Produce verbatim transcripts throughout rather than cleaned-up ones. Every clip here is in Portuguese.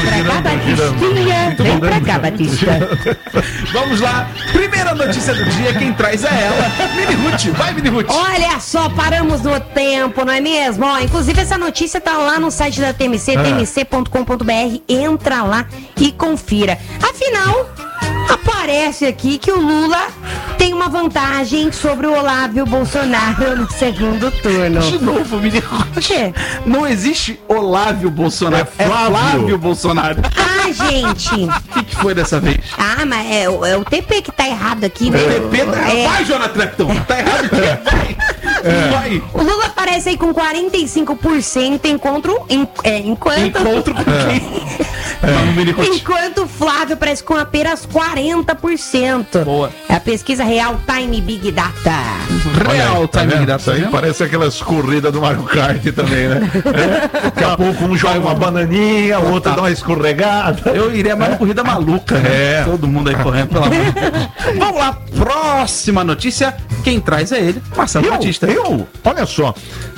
cá, Batistinha. Vem pra cá, Batista. Vamos lá. Primeira notícia do dia, quem traz é ela. Mini Ruth, vai Mini Ruth. Olha só, paramos no tempo, não é mesmo? Ó, inclusive essa notícia tá lá no site da T M C, Ah. t m c ponto com ponto b r. Entra lá e confira. Afinal, aparece aqui que o Lula tem uma vantagem sobre o Olávio Bolsonaro no segundo turno. De novo, Mini O Ruth. quê? Não existe Olávio Bolsonaro. É Flávio. Flávio Bolsonaro. Ah, gente. O que, que foi dessa vez? Ah, mas é, o- é o T P que tá errado aqui, né? T P tá... É. Vai, Jonathan Trepton. Tá errado aqui. Vai. Vai. O Lula aparece aí com quarenta e cinco por cento encontro, em, é, enquanto, Encontro com quem? Vamos, Mini Ruth. enquanto o Flávio aparece com apenas quarenta por cento. Boa. É a pesquisa Real Time Big Data. Real Tá timing vendo? da Isso aí parece aquelas corridas do Mario Kart também, né? É. Daqui a pouco um joga uma bananinha, o outro dá uma escorregada. Eu iria mais uma corrida maluca, né? É. Todo mundo aí correndo, pelo amor de Deus. Vamos lá, próxima notícia. Quem traz é ele, Marcelo Batista. Eu, olha só,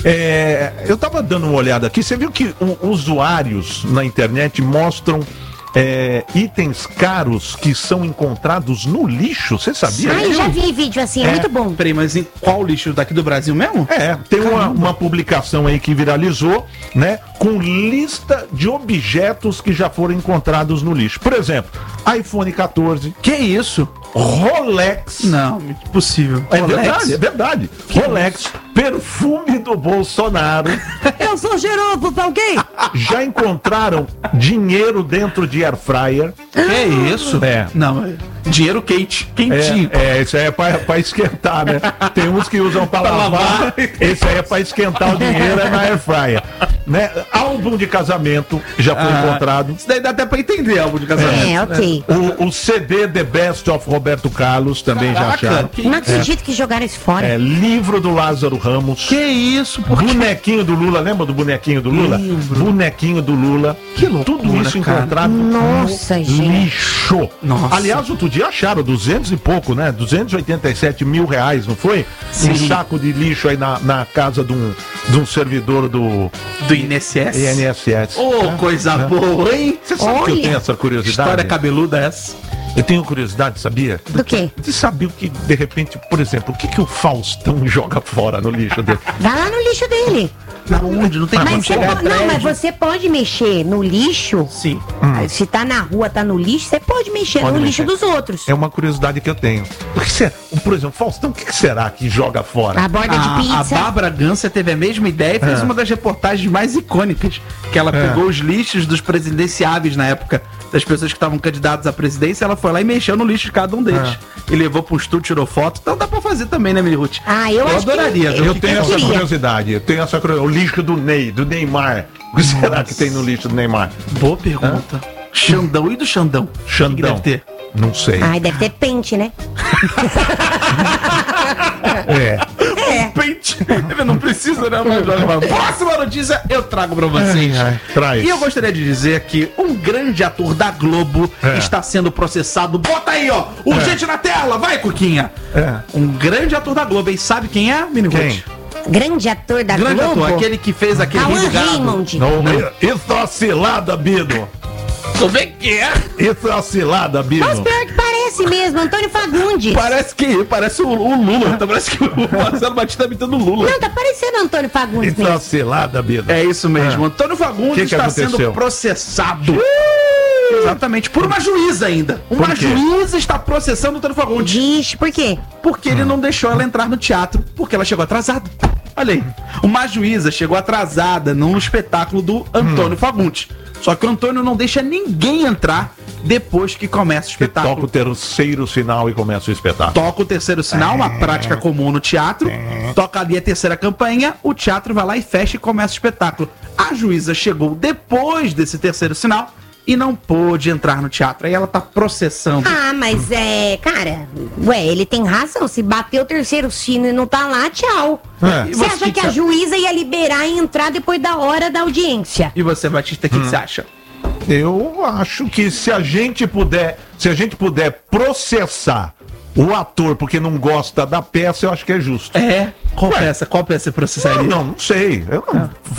é, eu tava dando uma olhada aqui, você viu que o- usuários na internet mostram é, itens caros que são encontrados no lixo, você sabia? Ai, já vi vídeo assim, é, É. muito bom. Peraí, mas em qual lixo daqui do Brasil mesmo? É, tem uma, uma publicação aí que viralizou, né, com lista de objetos que já foram encontrados no lixo. Por exemplo, iPhone quatorze, Que isso? Rolex. Não, impossível. É Rolex? verdade, é verdade. Rolex, perfume do Bolsonaro. Eu sou cheiroso, tá ok? Já encontraram dinheiro dentro de air fryer? Que isso? É. Não, é dinheiro quente, quentinho. É, é, isso aí é pra, pra esquentar, né? Tem uns que usam pra, Pra lavar, lavar. esse aí é pra esquentar o dinheiro, é na air fryer. Né? Álbum de casamento já foi Ah, encontrado. Isso daí dá até pra entender álbum de casamento. É, ok. O, o C D The Best of Roberto Carlos também já Caraca, acharam. que, Não acredito que jogaram isso fora. É, livro do Lázaro Ramos. que isso? Por quê? Bonequinho do Lula, lembra do bonequinho do Lula? Lembro. Bonequinho do Lula. Que loucura, Tudo isso cara. encontrado Nossa, no gente. lixo. Nossa. Aliás, outro dia acharam duzentos e pouco, né? duzentos e oitenta e sete mil reais, não foi? Sim. Um saco de lixo aí na, na casa de um, de um servidor do Do I N S S? I N S S. Ô, coisa boa, hein? Você sabe que eu Olha. tenho essa curiosidade? História cabeluda essa. Eu tenho curiosidade, sabia? Do quê? Você sabia o que, de repente, por exemplo, o que, que o Faustão joga fora no lixo dele? Vai lá no lixo dele. Na onde? Não tem como Mas você chegar po- não, mas atrás. você pode mexer no lixo. Sim. Se tá na rua, tá no lixo, você pode mexer Pode no mexer. lixo dos outros. É uma curiosidade que eu tenho. O que será? Por exemplo, Faustão, o que, que será que joga fora? A borda de A, a pizza. Bárbara Gança teve a mesma ideia e fez É. uma das reportagens mais icônicas. Que ela É. pegou os lixos dos presidenciáveis na época, das pessoas que estavam candidatas à presidência, ela foi lá e mexeu no lixo de cada um deles. E levou pro estúdio, tirou foto. Então dá pra fazer também, né, Mini Ruth? Ah, eu acho que- adoraria. eu Eu fiquei- tenho eu essa queria. curiosidade. Eu tenho essa curiosidade. O lixo do Ney, do Neymar. O que será que tem no lixo do Neymar? Boa pergunta. Xandão e do Xandão? O que que Xandão. deve ter? Não sei. Ai, deve ter pente, né? É. É. Pente. Não precisa, né? Mas próxima notícia eu trago pra vocês. Ai, ai, traz. E eu gostaria de dizer que um grande ator da Globo É. está sendo processado. Bota aí, ó! Urgente na tela! Vai, Cuquinha! É. Um grande ator da Globo, hein? Sabe quem é, Mini Quem? Ruth? Grande ator da Grande Globo. ator, aquele que fez aquele Cauã Rio do Gado. Raymond. Não, isso é uma cilada, Bido. Como é que é? Isso é uma cilada, Bido. Mas pior que parece mesmo, Antônio Fagundes. Parece que parece o, o Lula. Então parece que o Marcelo Batista tá imitando o Lula. Não, tá parecendo Antônio Fagundes Isso é uma mesmo. cilada, Bido. É isso mesmo. É. Antônio Fagundes Que que está aconteceu? sendo processado. Exatamente, por uma juíza ainda. Uma Por quê? juíza está processando o Antônio Fagundes. Diz, por quê? Porque ele não deixou ela entrar no teatro, porque ela chegou atrasada. Olha aí. Uma juíza chegou atrasada num espetáculo do Antônio Fagundes. Só que o Antônio não deixa ninguém entrar depois que começa o Que toca espetáculo. o terceiro sinal e começa o espetáculo. Toca o terceiro sinal, uma prática comum no teatro. Toca ali a terceira campainha, o teatro vai lá e fecha e começa o espetáculo. A juíza chegou depois desse terceiro sinal e não pôde entrar no teatro. Aí ela tá processando. Ah, mas é, cara, ué, ele tem razão. Se bater o terceiro sino e não tá lá, tchau. É. E Você você, acha que a Thiago? juíza ia liberar e entrar depois da hora da audiência? E você, Batista, o que, que você acha? Eu acho que se a gente puder, se a gente puder processar o ator porque não gosta da peça, eu acho que é justo. É? Qual peça? Qual peça você processaria? Não, não, não sei. Eu não